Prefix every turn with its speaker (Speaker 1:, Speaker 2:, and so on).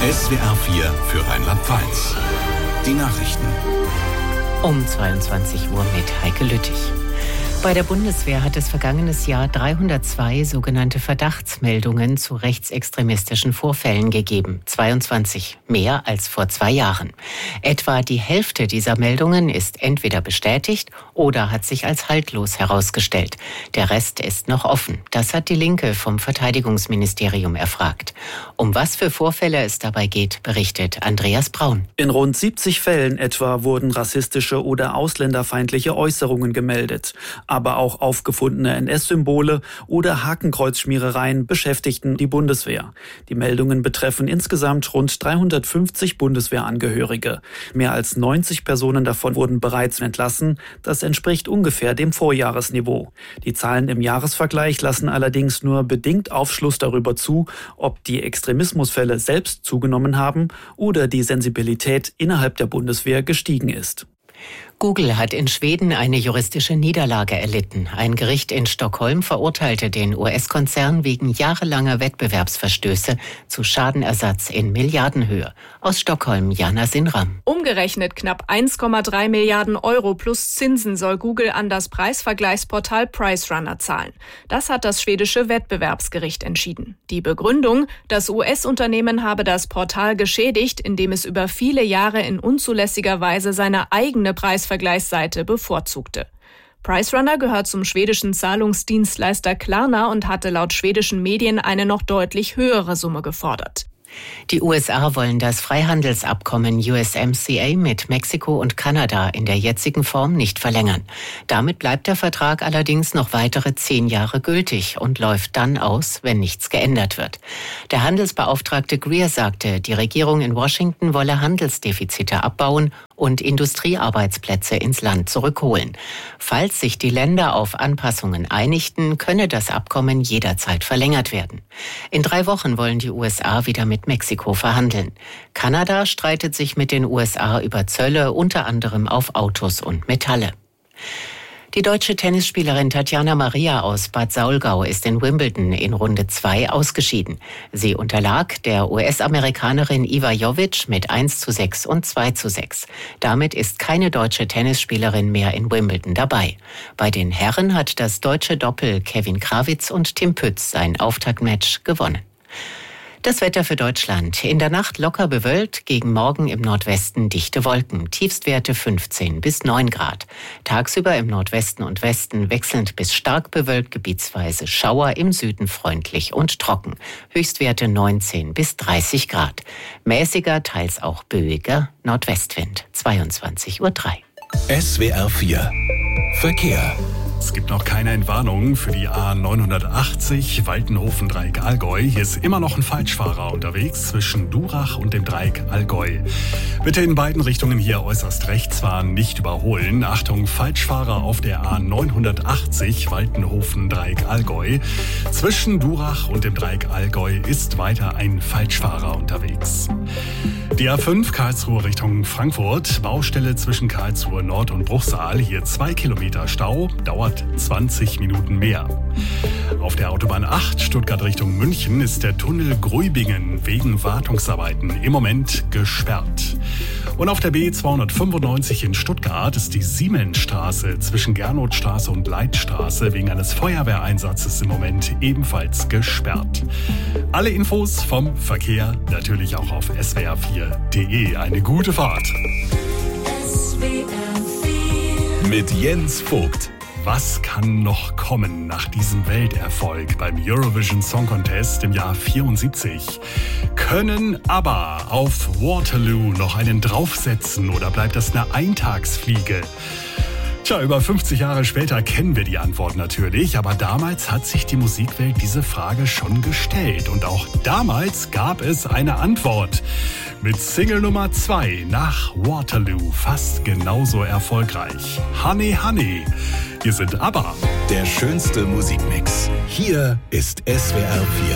Speaker 1: SWR 4 für Rheinland-Pfalz. Die Nachrichten.
Speaker 2: Um 22 Uhr mit Heike Lüttich. Bei der Bundeswehr hat es vergangenes Jahr 302 sogenannte Verdachtsmeldungen zu rechtsextremistischen Vorfällen gegeben. 22 mehr als vor 2 Jahren. Etwa die Hälfte dieser Meldungen ist entweder bestätigt oder hat sich als haltlos herausgestellt. Der Rest ist noch offen. Das hat die Linke vom Verteidigungsministerium erfragt. Um was für Vorfälle es dabei geht, berichtet Andreas Braun.
Speaker 3: In rund 70 Fällen etwa wurden rassistische oder ausländerfeindliche Äußerungen gemeldet. Aber auch aufgefundene NS-Symbole oder Hakenkreuzschmierereien beschäftigten die Bundeswehr. Die Meldungen betreffen insgesamt rund 350 Bundeswehrangehörige. Mehr als 90 Personen davon wurden bereits entlassen. Das entspricht ungefähr dem Vorjahresniveau. Die Zahlen im Jahresvergleich lassen allerdings nur bedingt Aufschluss darüber zu, ob die Extremismusfälle selbst zugenommen haben oder die Sensibilität innerhalb der Bundeswehr gestiegen ist.
Speaker 2: Google hat in Schweden eine juristische Niederlage erlitten. Ein Gericht in Stockholm verurteilte den US-Konzern wegen jahrelanger Wettbewerbsverstöße zu Schadenersatz in Milliardenhöhe. Aus Stockholm, Jana Sinram.
Speaker 4: Umgerechnet knapp 1,3 Milliarden Euro plus Zinsen soll Google an das Preisvergleichsportal PriceRunner zahlen. Das hat das schwedische Wettbewerbsgericht entschieden. Die Begründung: Das US-Unternehmen habe das Portal geschädigt, indem es über viele Jahre in unzulässiger Weise seine eigene Preisvergleichsseite bevorzugte. PriceRunner gehört zum schwedischen Zahlungsdienstleister Klarna und hatte laut schwedischen Medien eine noch deutlich höhere Summe gefordert.
Speaker 2: Die USA wollen das Freihandelsabkommen USMCA mit Mexiko und Kanada in der jetzigen Form nicht verlängern. Damit bleibt der Vertrag allerdings noch weitere 10 Jahre gültig und läuft dann aus, wenn nichts geändert wird. Der Handelsbeauftragte Greer sagte, die Regierung in Washington wolle Handelsdefizite abbauen und Industriearbeitsplätze ins Land zurückholen. Falls sich die Länder auf Anpassungen einigten, könne das Abkommen jederzeit verlängert werden. In 3 Wochen wollen die USA wieder mit Mexiko verhandeln. Kanada streitet sich mit den USA über Zölle, unter anderem auf Autos und Metalle. Die deutsche Tennisspielerin Tatjana Maria aus Bad Saulgau ist in Wimbledon in Runde 2 ausgeschieden. Sie unterlag der US-Amerikanerin Iva Jovic mit 1:6 und 2:6. Damit ist keine deutsche Tennisspielerin mehr in Wimbledon dabei. Bei den Herren hat das deutsche Doppel Kevin Krawitz und Tim Pütz sein Auftaktmatch gewonnen. Das Wetter für Deutschland. In der Nacht locker bewölkt, gegen Morgen im Nordwesten dichte Wolken. Tiefstwerte 15 bis 9 Grad. Tagsüber im Nordwesten und Westen wechselnd bis stark bewölkt, gebietsweise Schauer, im Süden freundlich und trocken. Höchstwerte 19 bis 30 Grad. Mäßiger, teils auch böiger Nordwestwind. 22:03 Uhr.
Speaker 1: SWR 4 Verkehr.
Speaker 5: Es gibt noch keine Entwarnung für die A980 Waltenhofen-Dreieck-Allgäu. Hier ist immer noch ein Falschfahrer unterwegs zwischen Durach und dem Dreieck Allgäu. Bitte in beiden Richtungen hier äußerst rechts fahren, nicht überholen. Achtung, Falschfahrer auf der A980 Waltenhofen-Dreieck-Allgäu. Zwischen Durach und dem Dreieck Allgäu ist weiter ein Falschfahrer unterwegs. Die A5 Karlsruhe Richtung Frankfurt. Baustelle zwischen Karlsruhe Nord und Bruchsal. Hier 2 Kilometer Stau. Dauert 20 Minuten mehr. Auf der Autobahn 8 Stuttgart Richtung München ist der Tunnel Gruibingen wegen Wartungsarbeiten im Moment gesperrt. Und auf der B295 in Stuttgart ist die Siemensstraße zwischen Gernotstraße und Leitstraße wegen eines Feuerwehreinsatzes im Moment ebenfalls gesperrt. Alle Infos vom Verkehr natürlich auch auf swr4.de. Eine gute Fahrt.
Speaker 1: Mit Jens Vogt.
Speaker 5: Was kann noch kommen nach diesem Welterfolg beim Eurovision Song Contest im Jahr 74? Können ABBA auf Waterloo noch einen draufsetzen oder bleibt das eine Eintagsfliege? Tja, über 50 Jahre später kennen wir die Antwort natürlich, aber damals hat sich die Musikwelt diese Frage schon gestellt und auch damals gab es eine Antwort. Mit Single Nummer 2 nach Waterloo fast genauso erfolgreich. Honey, Honey. Hier sind ABBA.
Speaker 1: Der schönste Musikmix. Hier ist SWR 4.